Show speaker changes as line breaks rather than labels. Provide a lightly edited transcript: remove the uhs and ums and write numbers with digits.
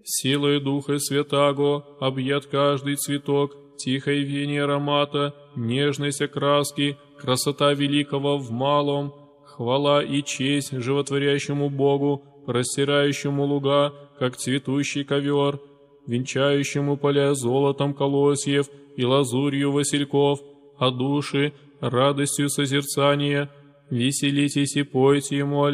Силой Духа Святаго объят каждый цветок, тихой веяние аромата, нежность окраски, красота великого в малом, хвала и честь животворящему Богу, простирающему луга, как цветущий ковер, венчающему поля золотом колосьев и лазурью васильков, а души радостью созерцания. Веселитесь и пойте Ему